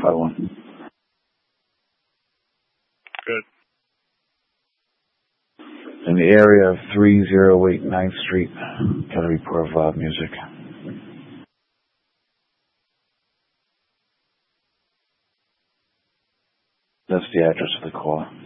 551. Good. In the area of 308 9th Street. Got a report of loud music. That's the address of the call.